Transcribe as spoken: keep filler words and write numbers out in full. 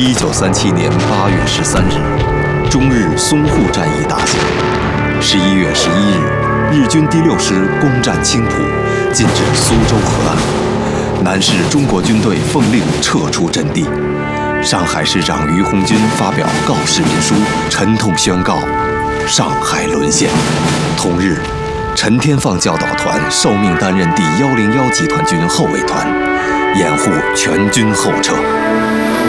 一九三七年八月十三日，中日淞沪战役打响。十一月十一日，日军第六师攻占青浦，进至苏州河岸。南市中国军队奉令撤出阵地。上海市长于鸿钧发表告示民书，沉痛宣告上海沦陷。同日，陈天放教导团受命担任第一零一集团军后卫团，掩护全军后撤。